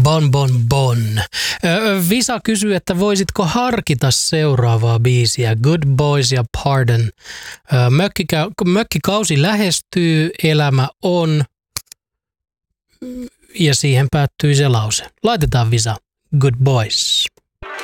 Bon, bon, bon. Visa kysyy, että voisitko harkita seuraavaa biisiä, Good Boys ja Pardon. Mökkikausi lähestyy, elämä on, ja siihen päättyy se lause. Laitetaan Visa, Good Boys.